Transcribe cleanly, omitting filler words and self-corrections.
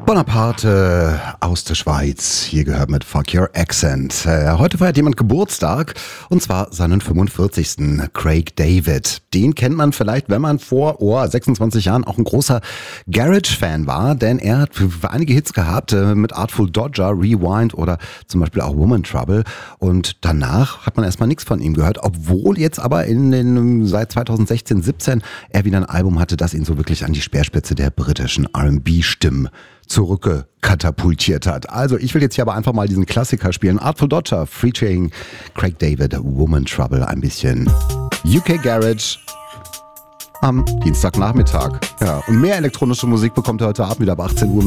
Bonaparte aus der Schweiz, hier gehört mit Fuck Your Accent. Heute feiert jemand Geburtstag, und zwar seinen 45. Craig David. Den kennt man vielleicht, wenn man vor 26 Jahren auch ein großer Garage-Fan war, denn er hat für einige Hits gehabt mit Artful Dodger, Rewind oder zum Beispiel auch Woman Trouble. Und danach hat man erstmal nichts von ihm gehört, obwohl jetzt aber seit 2016, 17 er wieder ein Album hatte, das ihn so wirklich an die Speerspitze der britischen R&B-Stimmen zurückkatapultiert hat. Also ich will jetzt hier aber einfach mal diesen Klassiker spielen. Artful Dodger featuring Craig David, Woman Trouble, ein bisschen UK Garage am Dienstagnachmittag. Ja, und mehr elektronische Musik bekommt ihr heute Abend wieder ab 18 Uhr mit